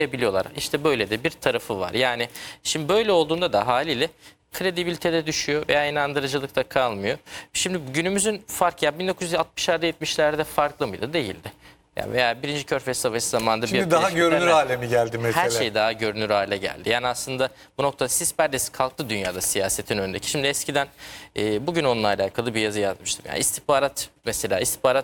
biliyorlar. İşte böyle de bir tarafı var. Yani şimdi böyle olduğunda da haliyle kredibilitede düşüyor veya inandırıcılıkta kalmıyor. Şimdi günümüzün fark ya 1960'larda 70'lerde farklı mıydı? Değildi. Yani veya Birinci Körfez Savaşı zamanında Şimdi daha görünür hale mi geldi mesele? her şey daha görünür hale geldi. Yani aslında bu noktada sis perdesi kalktı dünyada siyasetin önündeki. Şimdi eskiden bugün onunla alakalı bir yazı yazmıştım. Yani istihbarat mesela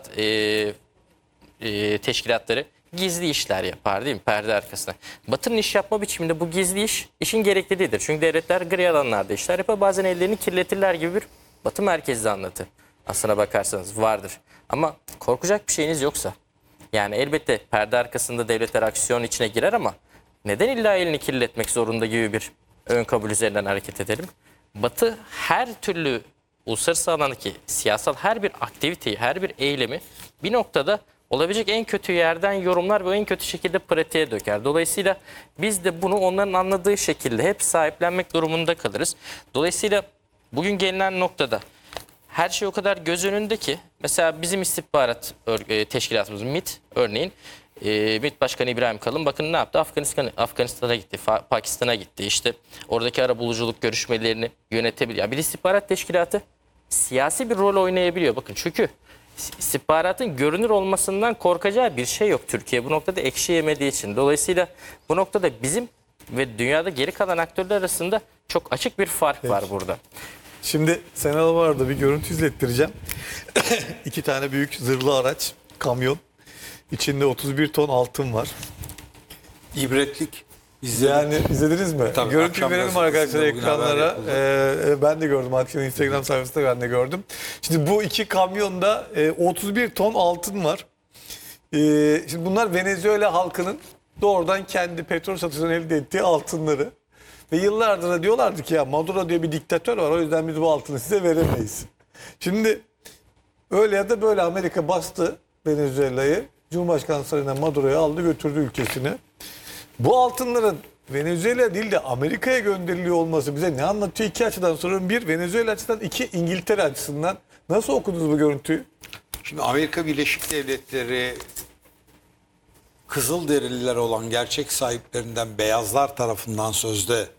teşkilatları gizli işler yapar değil mi perde arkasında. Batı'nın iş yapma biçiminde bu gizli işin gerekliliğidir. Çünkü devletler gri alanlarda işler yapar bazen ellerini kirletirler gibi bir Batı merkezli anlatı. Aslına bakarsanız vardır. Ama korkacak bir şeyiniz yoksa. Yani elbette perde arkasında devletler aksiyon içine girer ama neden illa elini kirletmek zorunda gibi bir ön kabul üzerinden hareket edelim. Batı her türlü uluslararası alandaki siyasal her bir aktiviteyi, her bir eylemi bir noktada olabilecek en kötü yerden yorumlar ve en kötü şekilde pratiğe döker. Dolayısıyla biz de bunu onların anladığı şekilde hep sahiplenmek durumunda kalırız. Dolayısıyla bugün gelinen noktada her şey o kadar göz önünde ki mesela bizim istihbarat teşkilatımız MİT örneğin MİT Başkanı İbrahim Kalın bakın ne yaptı? Afganistan'a gitti, Pakistan'a gitti. İşte oradaki arabuluculuk görüşmelerini yönetebiliyor. Yani bir istihbarat teşkilatı siyasi bir rol oynayabiliyor. Bakın çünkü istihbaratın görünür olmasından korkacağı bir şey yok Türkiye bu noktada ekşi yemediği için. Dolayısıyla bu noktada bizim ve dünyada geri kalan aktörler arasında çok açık bir fark var burada. Şimdi Senal vardı bir görüntü izlettireceğim. İki tane büyük zırhlı araç, kamyon. İçinde 31 ton altın var. İbretlik. Yani izlediniz mi? Tabii, Görüntüyü akşam verelim arkadaşlar gazetesinde bugün ekranlara. haber Ben de gördüm. Akşam Instagram sayfasında ben de gördüm. Şimdi bu iki kamyonda 31 ton altın var. Şimdi bunlar Venezuela halkının doğrudan kendi petrol satışından elde ettiği altınları. Ve yıllardır da diyorlardı ki ya Maduro diye bir diktatör var o yüzden biz bu altını size veremeyiz. Şimdi öyle ya da böyle Amerika bastı Venezuela'yı. Cumhurbaşkanı Sarayı'ndan Maduro'yu aldı götürdü ülkesine. Bu altınların Venezuela değil de Amerika'ya gönderiliyor olması bize ne anlatıyor? İki açıdan soruyorum. Bir, Venezuela açısından, iki, İngiltere açısından. Nasıl okudunuz bu görüntüyü? Şimdi Amerika Birleşik Devletleri Kızılderililer olan gerçek sahiplerinden beyazlar tarafından sözde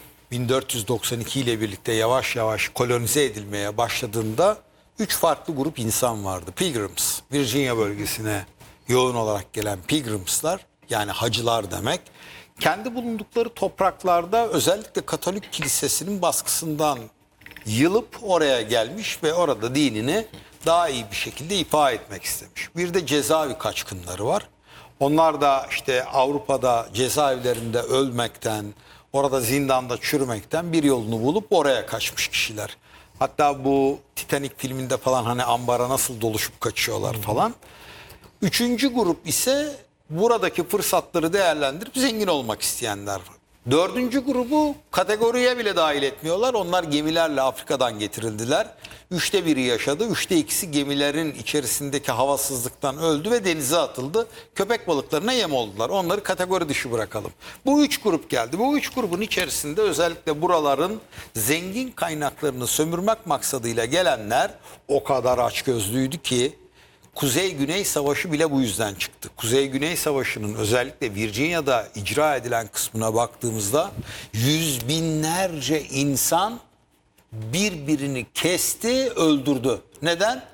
1492 ile birlikte yavaş yavaş kolonize edilmeye başladığında 3 farklı grup insan vardı. Pilgrims, Virginia bölgesine yoğun olarak gelen Pilgrims'lar yani hacılar demek. Kendi bulundukları topraklarda özellikle Katolik Kilisesi'nin baskısından yılıp oraya gelmiş ve orada dinini daha iyi bir şekilde ifa etmek istemiş. Bir de cezaevi kaçkınları var. Onlar da işte Avrupa'da cezaevlerinde ölmekten, orada zindanda çürümekten bir yolunu bulup oraya kaçmış kişiler. Hatta bu Titanic filminde falan hani ambara nasıl doluşup kaçıyorlar falan. Üçüncü grup ise buradaki fırsatları değerlendirip zengin olmak isteyenler var. Dördüncü grubu kategoriye bile dahil etmiyorlar. Onlar gemilerle Afrika'dan getirildiler. 1/3 yaşadı. 2/3'ü gemilerin içerisindeki havasızlıktan öldü ve denize atıldı. Köpek balıklarına yem oldular. Onları kategori dışı bırakalım. Bu 3 grup geldi. Bu 3 grubun içerisinde özellikle buraların zengin kaynaklarını sömürmek maksadıyla gelenler o kadar açgözlüydü ki Kuzey-Güney Savaşı bile bu yüzden çıktı. Kuzey-Güney Savaşı'nın özellikle Virginia'da icra edilen kısmına baktığımızda yüz binlerce insan birbirini kesti, öldürdü. Neden?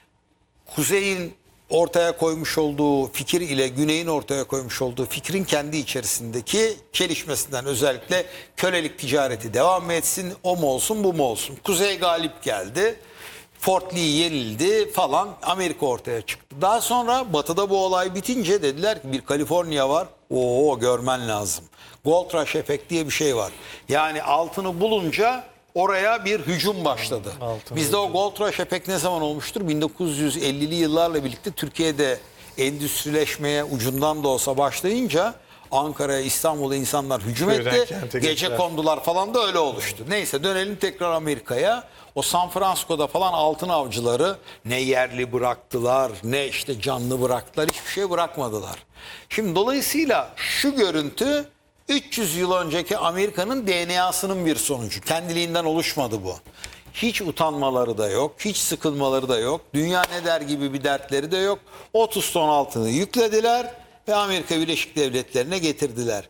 Kuzey'in ortaya koymuş olduğu fikir ile Güney'in ortaya koymuş olduğu fikrin kendi içerisindeki çelişmesinden özellikle kölelik ticareti devam mı etsin, o mu olsun bu mu olsun. Kuzey galip geldi. Fort Lee yenildi falan Amerika ortaya çıktı. Daha sonra batıda bu olay bitince dediler ki bir Kaliforniya var. Oo görmen lazım. Gold Rush efekt diye bir şey var. Yani altını bulunca oraya bir hücum başladı. Bizde o Gold Rush efekt ne zaman olmuştur? 1950'li yıllarla birlikte Türkiye'de endüstrileşmeye ucundan da olsa başlayınca Ankara'ya, İstanbul'a insanlar hücum etti. Gece kondular falan da öyle oluştu. Neyse dönelim tekrar Amerika'ya. O San Francisco'da falan altın avcıları ne yerli bıraktılar, ne işte canlı bıraktılar, hiçbir şey bırakmadılar. Şimdi dolayısıyla şu görüntü 300 yıl önceki Amerika'nın DNA'sının bir sonucu. Kendiliğinden oluşmadı bu. Hiç utanmaları da yok, hiç sıkılmaları da yok. Dünya ne der gibi bir dertleri de yok. 30 ton altını yüklediler ve Amerika Birleşik Devletleri'ne getirdiler.